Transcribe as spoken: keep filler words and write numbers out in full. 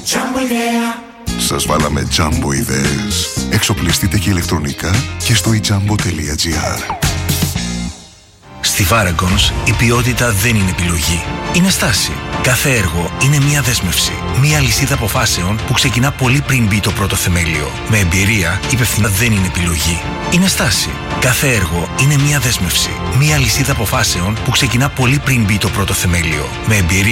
Jumbo idea. Σας βάλαμε Jumbo ιδέες. Εξοπλιστείτε και ηλεκτρονικά και στο e jumbo τελεία gr. Στη Varagon's η ποιότητα δεν είναι επιλογή. Είναι στάση. Κάθε έργο είναι μία δέσμευση. Μία λυσίδα αποφάσεων που ξεκινά πολύ πριν μπει το πρώτο θεμέλιο. Με εμπειρία, η υπευθυνότητα δεν είναι επιλογή. Είναι στάση. Κάθε έργο είναι μία δέσμευση. Μία λυσίδα αποφάσεων που ξεκινά πολύ πριν μπει το πρώτο θεμέλιο. Με εμπειρία.